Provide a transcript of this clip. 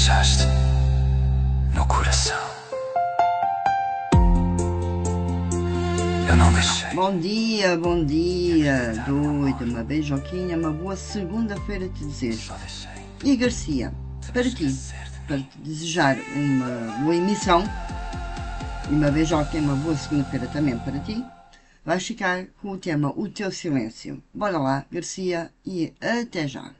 deixaste no coração. Eu não deixei. Bom dia, doida, uma beijoquinha, uma boa segunda-feira te desejo. Só deixei. E Garcia, para ti, para te desejar uma boa emissão e uma beijoquinha, uma boa segunda-feira também para ti, vais ficar com o tema O Teu Silêncio. Bora lá, Garcia, e até já.